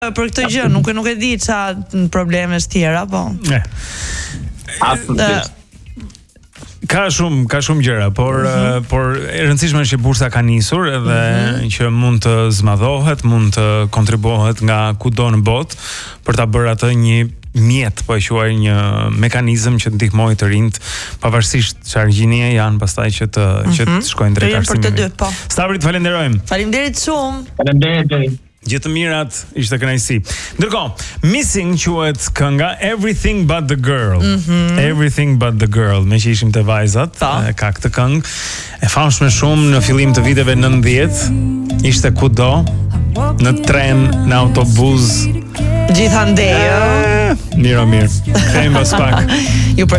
për këtë gjë, nuk e di çfarë probleme tjera, po. Absolutisht. Ka shumë gjëra, por e rëndësishme është që bursa ka nisur edhe që mund të zmadhohet, mund të kontribuohet nga kudo në botë për ta bërë atë një mjet, po e quaj një mekanizëm që ndihmojë të rinjt, pavarësisht çfarë gjinie janë, pastaj që të shkojnë drejt arsimit. Stavri, të falenderojmë. Faleminderit shumë. Faleminderit. Gjithë të mirat, ishte kënaqësi. Ndërkohë, Missing quhet kënga Everything But The Girl. Everything But The Girl, me që ishim të vajzat, ka këtë këngë. E famshme shumë në fillim të viteve 90, ishte kudo, në tren, në autobus. Gjithandej. Mirë. Kthehemi pas pak. Ju